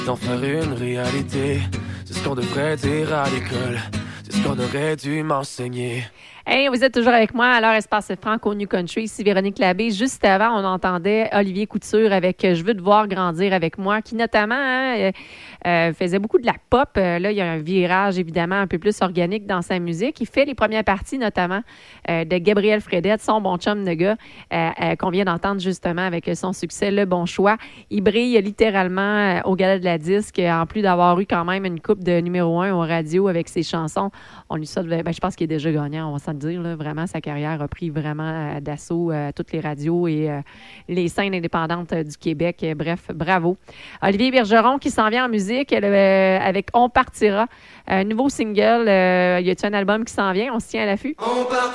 d'en faire une réalité. C'est ce qu'on devrait dire à l'école. C'est ce qu'on aurait dû m'enseigner. Hey, vous êtes toujours avec moi à l'heure Espace Franco New Country. Ici Véronique Labbé. Juste avant, on entendait Olivier Couture avec Je veux te voir grandir avec moi, qui notamment faisait beaucoup de la pop. Là, il y a un virage, évidemment, un peu plus organique dans sa musique. Il fait les premières parties, notamment, de Gabriel Fredette, son bon chum de gars, qu'on vient d'entendre justement avec son succès Le Bon Choix. Il brille littéralement au Gala de la Disque, en plus d'avoir eu quand même une coupe de numéro 1 au radio avec ses chansons. On lui souhaite, je pense qu'il est déjà gagnant, on va s'en dire. Là, vraiment, sa carrière a pris vraiment d'assaut toutes les radios et les scènes indépendantes du Québec. Bref, bravo. Olivier Bergeron qui s'en vient en musique avec On partira. Nouveau single. Y a-t-il un album qui s'en vient? On se tient à l'affût?